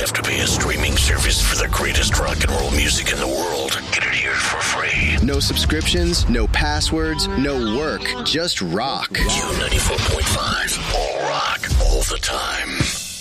have to pay a streaming service for the greatest rock and roll music in the world. Get it here for free. No subscriptions, no passwords, no work, just rock. Q94.5. All rock, all the time.